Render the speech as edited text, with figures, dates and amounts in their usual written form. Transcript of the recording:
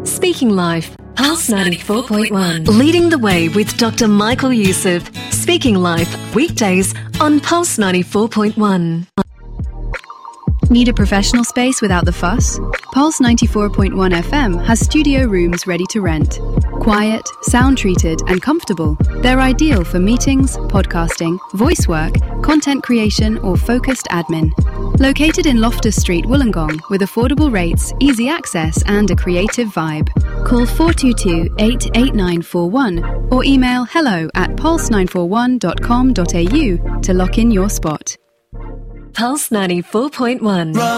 Speaking Life, Pulse 94.1. Leading the way with Dr. Michael Youssef. Speaking Life, weekdays on Pulse 94.1. Need a professional space without the fuss? Pulse 94.1 FM has studio rooms ready to rent. Quiet, sound-treated and comfortable, they're ideal for meetings, podcasting, voice work, content creation or focused admin. Located in Loftus Street, Wollongong, with affordable rates, easy access and a creative vibe. Call 422-88941 or email hello@pulse941.com.au to lock in your spot. Pulse 94.1.